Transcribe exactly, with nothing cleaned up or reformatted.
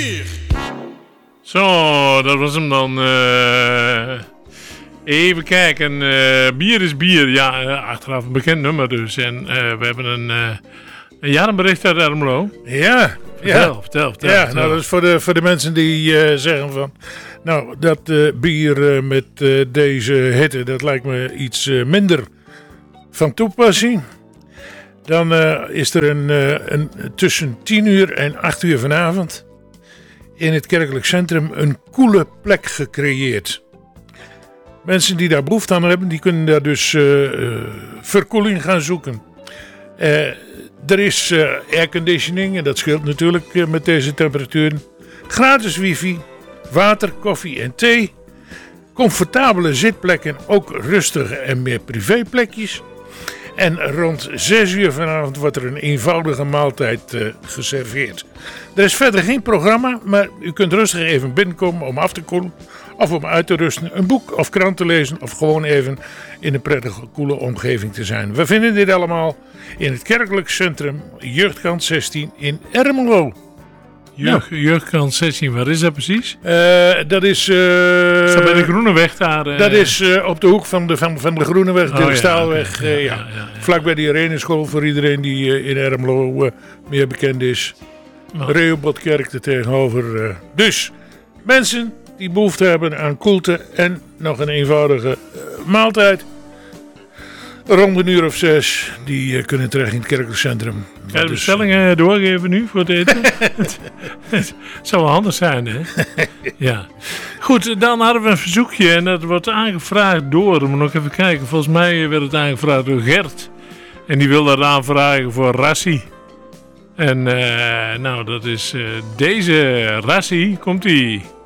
Zo, dat was hem dan. Uh, even kijken. Uh, bier is bier. Ja, uh, achteraf een bekend nummer dus. En uh, we hebben een, uh, een jarenbericht uit Ermelo. Ja. Vertel, ja. vertel, vertel. Ja, vertel. nou dat is voor de, voor de mensen die uh, zeggen van... Nou, dat uh, bier uh, met uh, deze hitte, dat lijkt me iets uh, minder van toepassing. Dan uh, is er een, uh, een tussen tien uur en acht uur vanavond... in het kerkelijk centrum een koele plek gecreëerd. Mensen die daar behoefte aan hebben, die kunnen daar dus uh, uh, verkoeling gaan zoeken. Uh, er is uh, airconditioning, en dat scheelt natuurlijk uh, met deze temperaturen. Gratis wifi, water, koffie en thee. Comfortabele zitplekken, ook rustige en meer privéplekjes. En rond zes uur vanavond wordt er een eenvoudige maaltijd uh, geserveerd. Er is verder geen programma, maar u kunt rustig even binnenkomen om af te koelen. Of om uit te rusten, een boek of krant te lezen. Of gewoon even in een prettige, koele omgeving te zijn. We vinden dit allemaal in het kerkelijk centrum Jeugdkant zestien in Ermelo. Jeugd, ja. Jeugdkant zestien, waar is dat precies? Uh, dat is... Uh, is dat bij de Groeneweg daar? Uh... Dat is uh, op de hoek van de, van, van de Groeneweg, de oh, Staalweg. Ja, okay. uh, ja. Ja, ja, ja, ja. Vlak bij de Ireneschool voor iedereen die uh, in Ermelo uh, meer bekend is. Oh. Rehobothkerk er tegenover. Uh. Dus, mensen die behoefte hebben aan koelte en nog een eenvoudige uh, maaltijd. Rond een uur of zes, die uh, kunnen terecht in het kerkelijk centrum. Ga je de bestellingen uh, doorgeven nu voor het eten? Het zou wel handig zijn, hè? Ja. Goed, dan hadden we een verzoekje en dat wordt aangevraagd door, we moeten nog even kijken, volgens mij werd het aangevraagd door Gert. En die wil dat aanvragen voor Rassie. En uh, nou, dat is uh, deze Rassie, komt-ie.